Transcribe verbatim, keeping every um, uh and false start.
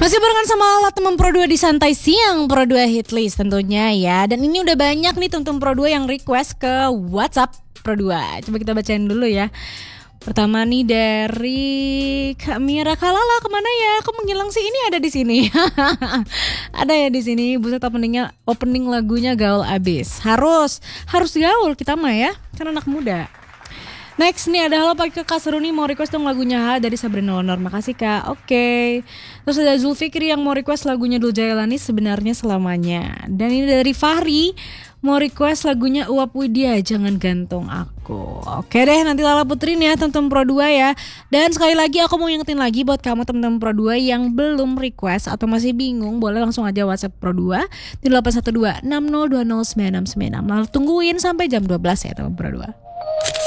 Masih barengan sama Ala teman Pro dua di Santai Siang Pro dua Hitlist tentunya ya. Dan ini udah banyak nih teman-teman Pro dua yang request ke WhatsApp Pro dua. Coba kita bacain dulu ya. Pertama nih dari Kak Mira, Kalala kemana ya? Aku menghilang sih, ini ada di sini. Ada ya di sini. Buset, openingnya, opening lagunya gaul abis. Harus, harus gaul kita mah ya, kan anak muda. Next nih ada halo pakai Kak Seruni mau request dong lagunya Ha dari Sabrina Honor. Makasih Kak. Oke. Okay. Terus ada Zulfikri yang mau request lagunya Dul Jailani sebenarnya selamanya. Dan ini dari Fahri mau request lagunya Uap Widya Jangan Gantung Aku. Oke deh, nanti Lala puterin ya teman-teman Pro dua ya. Dan sekali lagi aku mau ingetin lagi buat kamu teman-teman Pro dua yang belum request atau masih bingung, boleh langsung aja WhatsApp Pro dua di delapan satu dua enam nol dua nol sembilan enam sembilan enam. Lalu tungguin sampai jam dua belas ya teman Pro dua.